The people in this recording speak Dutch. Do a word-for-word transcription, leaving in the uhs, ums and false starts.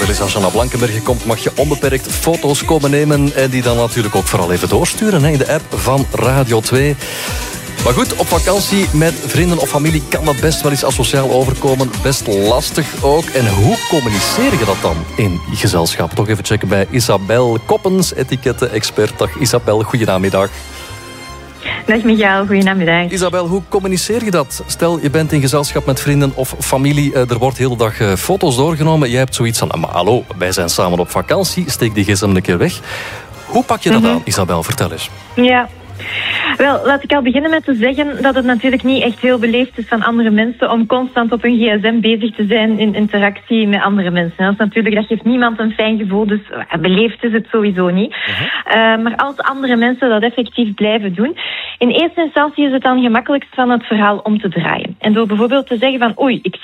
wel eens als je naar Blankenberge komt, mag je onbeperkt foto's komen nemen en die dan natuurlijk ook vooral even doorsturen hè, in de app van Radio twee. Maar goed, op vakantie met vrienden of familie kan dat best wel eens asociaal overkomen. Best lastig ook. En hoe communiceer je dat dan in gezelschap? Toch even checken bij Isabel Koppens, etiketten-expert. Dag Isabel, goedenamiddag. Dag Michael, goedenamiddag. Isabel, hoe communiceer je dat? Stel, je bent in gezelschap met vrienden of familie. Er wordt de hele dag foto's doorgenomen. Jij hebt zoiets van, maar hallo, wij zijn samen op vakantie. Steek die gsm een keer weg. Hoe pak je dat mm-hmm. aan, Isabel? Vertel eens. Ja. Wel, laat ik al beginnen met te zeggen dat het natuurlijk niet echt heel beleefd is van andere mensen om constant op hun gsm bezig te zijn in interactie met andere mensen. Dat is natuurlijk, dat geeft niemand een fijn gevoel, dus beleefd is het sowieso niet. Uh-huh. Uh, maar als andere mensen dat effectief blijven doen, in eerste instantie is het dan gemakkelijkst van het verhaal om te draaien. En door bijvoorbeeld te zeggen van, oei, ik